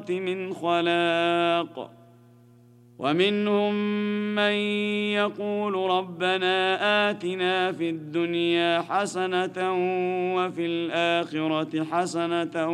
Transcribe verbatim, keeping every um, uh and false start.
من خلاق ومنهم من يقول ربنا آتنا في الدنيا حسنة وفي الآخرة حسنة